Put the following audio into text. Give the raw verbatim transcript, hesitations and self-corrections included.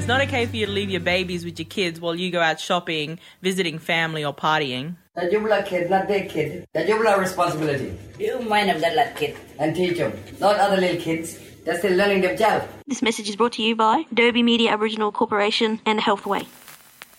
not okay for you to leave your babies with your kids while you go out shopping, visiting family or partying. The Jubla kid, not their kid. The Jubla responsibility. You mind of that lad kid. And teach them. Not other little kids. They're still learning themselves. This message is brought to you by Derby Media Aboriginal Corporation and Healthway.